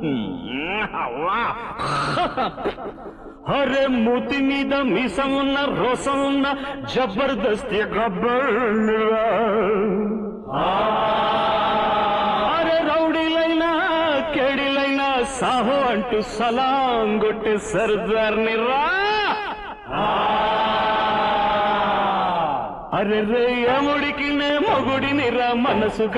అరే మూతి మీద మీసం ఉన్న రోసం ఉన్న జబర్దస్తి గబ్బర్నురా. అరే రౌడీలైనా కేడీలైనా సాహో అంటూ సలాం కొట్టే సర్దార్ని రా. అరే రే యముడికి నే మొగుడిని రా మనసు